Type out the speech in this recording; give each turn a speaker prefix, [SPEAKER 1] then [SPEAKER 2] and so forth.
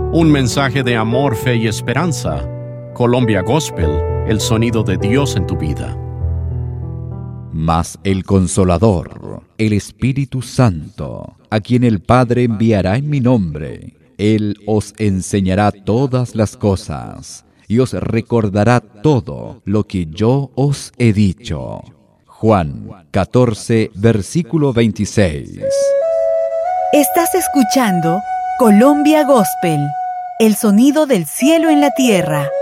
[SPEAKER 1] Un mensaje de amor, fe y esperanza. Colombia Gospel, el sonido de Dios en tu vida.
[SPEAKER 2] Mas el Consolador, el Espíritu Santo, a quien el Padre enviará en mi nombre, Él os enseñará todas las cosas y os recordará todo lo que yo os he dicho. Juan 14, versículo 26.
[SPEAKER 3] Estás escuchando Colombia Gospel, el sonido del cielo en la tierra.